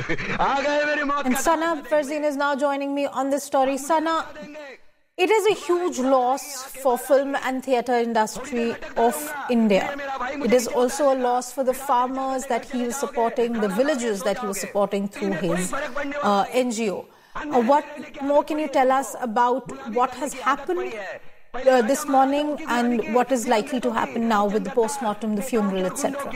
And Sana Farzeen is now joining me on this story. Sana, it is a huge loss for film and theatre industry of India. It is also a loss for the farmers that he was supporting, the villages that he was supporting through his NGO. What more can you tell us about what has happened this morning and what is likely to happen now with the post-mortem, the funeral, etc.?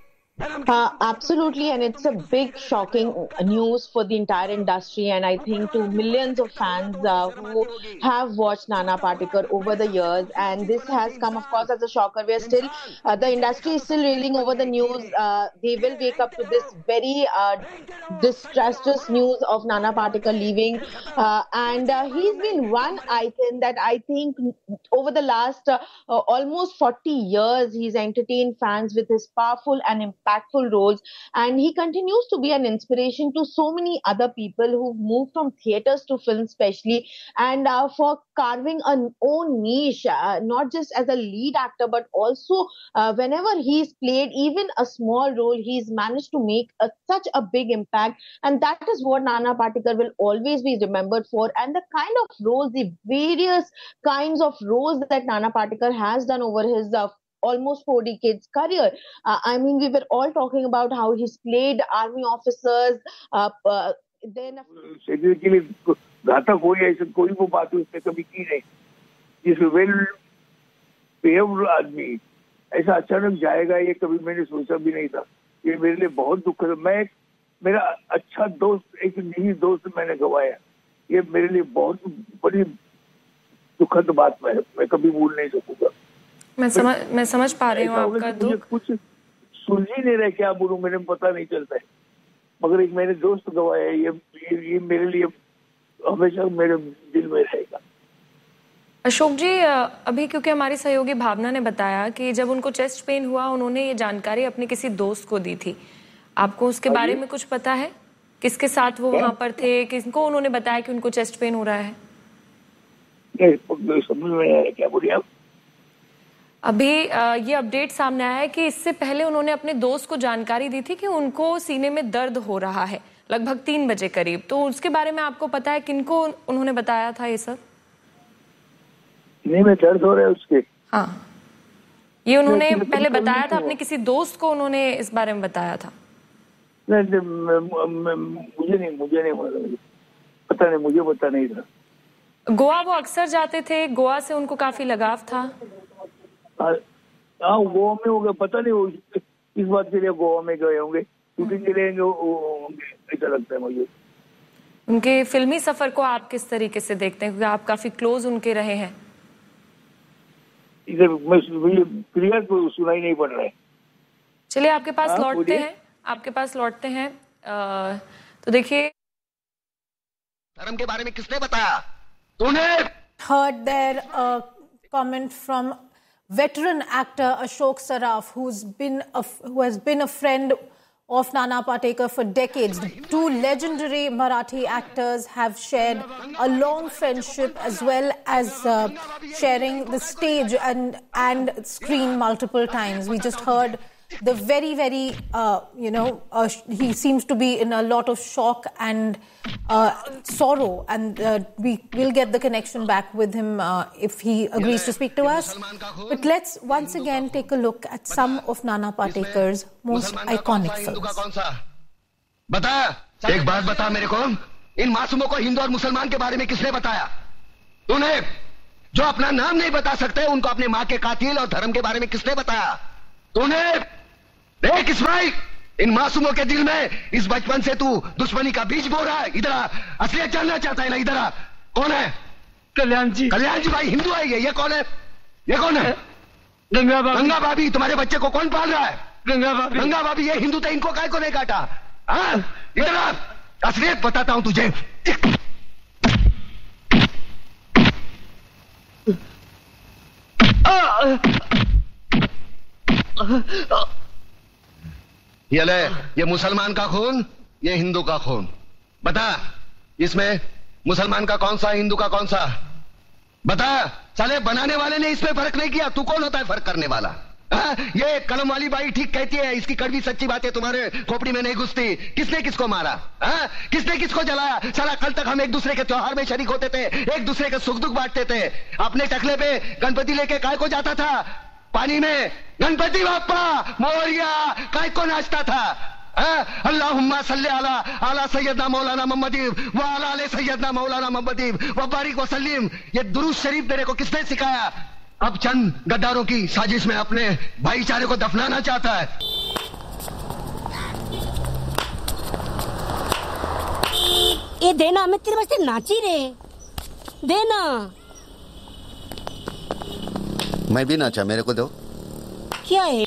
Absolutely, and it's a big shocking news for the entire industry, and I think to millions of fans who have watched Nana Patekar over the years, and this has come of course as a shocker. We're still the industry is still reeling over the news. They will wake up to this very disastrous news of Nana Patekar leaving, and he's been one icon that I think over the last almost 40 years he's entertained fans with his powerful and impactful roles, and he continues to be an inspiration to so many other people who've moved from theatres to film especially, and for carving an own niche, not just as a lead actor but also whenever he's played even a small role, he's managed to make such a big impact, and that is what Nana Patekar will always be remembered for. And the kind of roles, the various kinds of roles that Nana Patekar has done over his almost 4 decades career. I mean, we were all talking about how he's played army officers. Then शरीर के लिए घातक हो या ऐसे कोई वो बात उसने कभी की नहीं. जिस वेल बिहेव्ड आदमी ऐसा अचानक जाएगा ये कभी मैंने सोचा भी नहीं था. ये मेरे लिए बहुत दुख है. मैं मेरा अच्छा दोस्त, एक निजी दोस्त मैंने गवाया. ये मेरे लिए बहुत बड़ी दुखद बात है. मैं कभी भूल नहीं सकूंगा. मैं समझ पा रही हूँ आपका दुख. कुछ सुन ही नहीं रहे, क्या बोलूं, मेरे पता नहीं चलता है. मगर एक मैंने दोस्त गवाया, ये मेरे लिए हमेशा मेरे दिल में रहेगा. अशोक जी, अभी क्योंकि हमारी सहयोगी भावना ने बताया कि जब उनको चेस्ट पेन हुआ उन्होंने ये जानकारी अपने किसी दोस्त को दी थी. आपको उसके बारे में कुछ पता है? किसके साथ वो वहां पर थे? किसको उन्होंने बताया कि उनको चेस्ट पेन हो रहा है? समझ में आया क्या बोलिए आप? अभी ये अपडेट सामने आया है कि इससे पहले उन्होंने अपने दोस्त को जानकारी दी थी कि उनको सीने में दर्द हो रहा है लगभग 3 बजे करीब. तो उसके बारे में आपको पता है किनको उन्होंने बताया था ये सब? नहीं, में दर्द हो रहा है उसके. हाँ, ये उन्होंने पहले बताया था, अपने किसी दोस्त को उन्होंने इस बारे में बताया था. नहीं, मुझे नहीं मालूम, पता नहीं, मुझे पता नहीं था. गोवा वो अक्सर जाते थे, गोवा से उनको काफी लगाव था. हाँ, गोवा में होगा, पता नहीं वो इस बात के लिए गोवा में गए होंगे, शूटिंग के लिए होंगे, ऐसा लगता है मुझे. उनके फिल्मी सफर को आप किस तरीके से देखते हैं, क्योंकि आप काफी क्लोज उनके रहे हैं? इधर मुझे क्लियर को सुनाई नहीं पड़ रहा है. चलिए आपके पास लौटते हैं. तो देखिए, धर्म के बारे में किसने बताया? तूने. Heard there a comment from veteran actor Ashok Saraf, who has been a friend of Nana Patekar for decades. Two legendary Marathi actors have shared a long friendship as well as sharing the stage and screen multiple times. We just heard the very, very, he seems to be in a lot of shock and sorrow, and we will get the connection back with him if he agrees to speak to us. But let's once again take a look at some of Nana Patekar's most iconic films. बता, एक बात बता मेरे को, इन मासूमों को हिंदू और मुसलमान के बारे में किसने बताया? तूने. जो अपना नाम नहीं बता सकते उनको अपने माँ के कातिल और धर्म के बारे में किसने बताया? तूने. देख इस्माइल, इन मासूमों के दिल में इस बचपन से तू दुश्मनी का बीज बो रहा है. इधर आ, असलियत जानना चाहता है ना? इधर आ. कौन है? कल्याण जी. कल्याण जी भाई हिंदू है. ये कौन है? ये कौन है? गंगा भाभी. गंगा भाभी. तुम्हारे बच्चे को कौन पाल रहा है? गंगा भाभी. गंगा भाभी. ये हिंदू थे, इनको काय को नहीं काटा? हाँ, इधर आ, असलियत बताता हूं तुझे. ये मुसलमान का खून, ये हिंदू का खून. बता, इसमें मुसलमान का कौन सा, हिंदू का कौन सा? बता. साले बनाने वाले ने इसमें फर्क नहीं किया. तू कौन होता है फर्क करने वाला? ये कलम वाली बाई ठीक कहती है, इसकी कड़वी सच्ची बातें तुम्हारे खोपड़ी में नहीं घुसती। किसने किसको मारा? किसने किसको जलाया? साला कल तक हम एक दूसरे के त्योहार में शरीक होते थे, एक दूसरे के सुख दुख बांटते थे। अपने टकले पे गणपति लेके काय को जाता था? पानी में गणपति बाप्पा मोरिया काय को नाचता था? अल्लाहुम्मा सल्ली अला आला सैयदना मौलाना मोहम्मदी व अला आले सैयदना मौलाना मोहम्मदी व बारिक व सल्लिम। ये दुरूद शरीफ देने को किसने सिखाया? अब चंद गद्दारों की साजिश में अपने भाईचारे को दफनाना चाहता है। ये देना, मैं तेरे वास्ते नाची रे, देना। मैं भी नाचा, मेरे को दो। क्या है?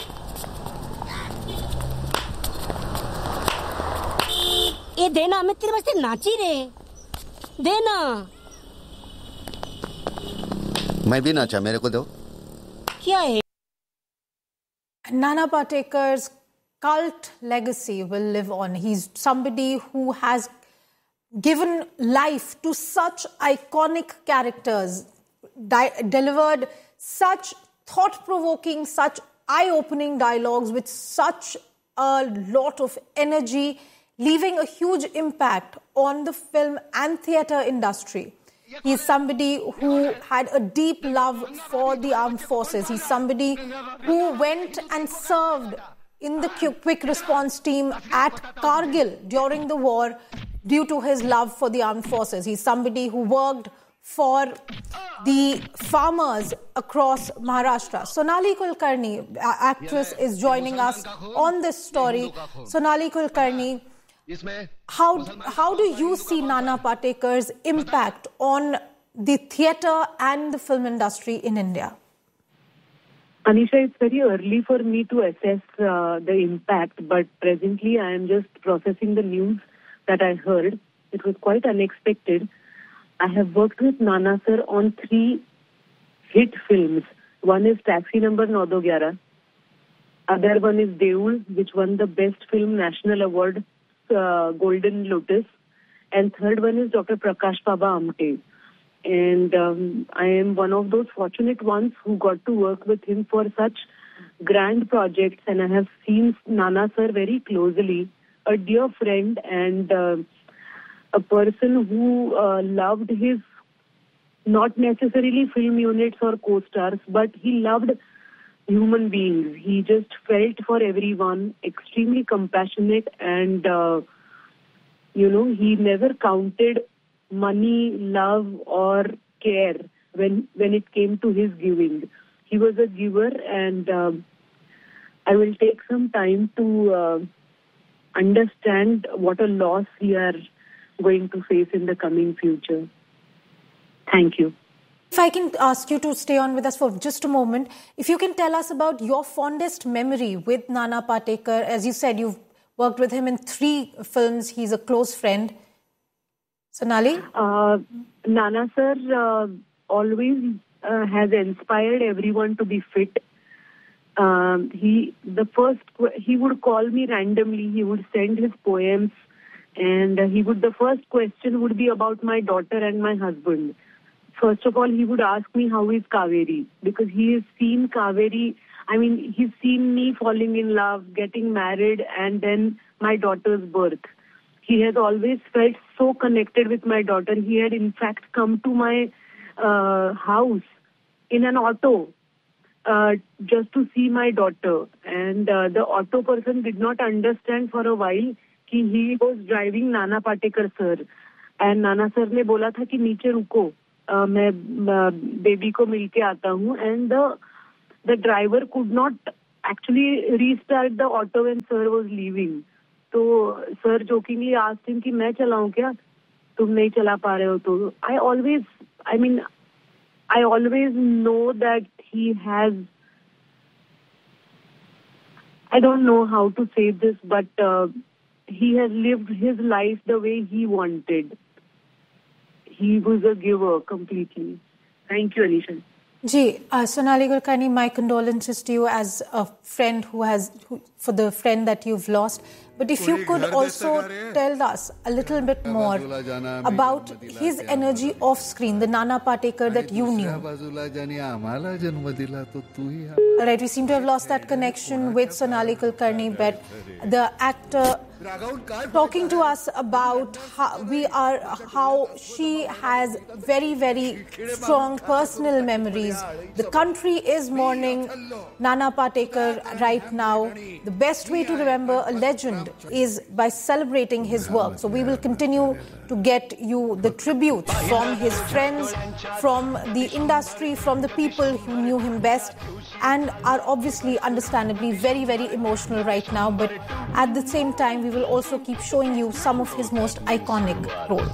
ये देना, मैं तेरे वास्ते नाची रे, देना। मैं भी नाचा, मेरे को दो। क्या है? Nana Patekar's cult legacy will live on. He's somebody who has given life to such iconic characters, delivered such thought-provoking, such eye-opening dialogues with such a lot of energy, leaving a huge impact on the film and theatre industry. He's somebody who had a deep love for the armed forces. He's somebody who went and served in the quick response team at Kargil during the war due to his love for the armed forces. He's somebody who worked for the farmers across Maharashtra. Sonali Kulkarni, actress, is joining us on this story. Sonali Kulkarni, how do you see Nana Patekar's impact on the theatre and the film industry in India? Anisha, it's very early for me to assess the impact, but presently I am just processing the news that I heard. It was quite unexpected. I have worked with Nana sir on 3 hit films. One is Taxi Number 911. Other one is Deul, which won the Best Film National Award, Golden Lotus. And third one is Dr. Prakash Baba Amte. And I am one of those fortunate ones who got to work with him for such grand projects. And I have seen Nana sir very closely, a dear friend and a person who loved his, not necessarily film units or co-stars, but he loved human beings. He just felt for everyone, extremely compassionate, and he never counted money, love, or care when it came to his giving. He was a giver, and I will take some time to understand what a loss we are going to face in the coming future. Thank you. If I can ask you to stay on with us for just a moment, if you can tell us about your fondest memory with Nana Patekar. As you said, you've worked with him in 3 films. He's a close friend. Sonali? Nana sir always has inspired everyone to be fit. He would call me randomly. He would send his poems, and the first question would be about my daughter and my husband. First of all, he would ask me, how is Kaveri? Because he has seen Kaveri, he's seen me falling in love, getting married, and then my daughter's birth. He has always felt so connected with my daughter. He had, in fact, come to my house in an auto just to see my daughter. And the auto person did not understand for a while that he was driving Nana Patekar sir. And Nana sir ने बोला था कि नीचे रुको, मैं baby को मिलके आता हूँ. And the driver could not actually restart the auto when sir was leaving. So sir jokingly asked him कि मैं चलाऊं क्या, तुम नहीं चला पा रहे हो तो. I always know that he has, I don't know how to say this, but he has lived his life the way he wanted. He was a giver completely. Thank you, Anisha. Ji, Sonali Kulkarni, my condolences to you as a friend for the friend that you've lost. But if you could also tell us a little bit more about his energy off screen, the Nana Patekar that you knew. Right, we seem to have lost that connection with Sonali Kulkarni, but the actor talking to us about how she has very, very strong personal memories. The country is mourning Nana Patekar right now. The best way to remember a legend is by celebrating his work. So we will continue to get you the tributes from his friends, from the industry, from the people who knew him best, and are obviously, understandably, very, very emotional right now. But at the same time, we will also keep showing you some of his most iconic roles.